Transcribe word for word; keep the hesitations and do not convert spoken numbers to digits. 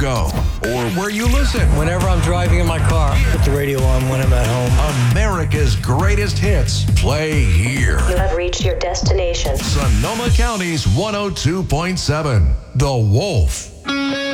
go or where you listen. Whenever I'm driving in my car, put the radio on when I'm at home. America's greatest hits play here. You have reached your destination. Sonoma County's one oh two point seven, The Wolf.